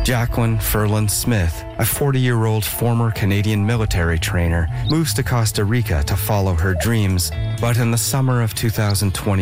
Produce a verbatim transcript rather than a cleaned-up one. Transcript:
Jacqueline Furlan Smith, a forty-year-old former Canadian military trainer, moves to Costa Rica to follow her dreams, but in the summer of two thousand twenty,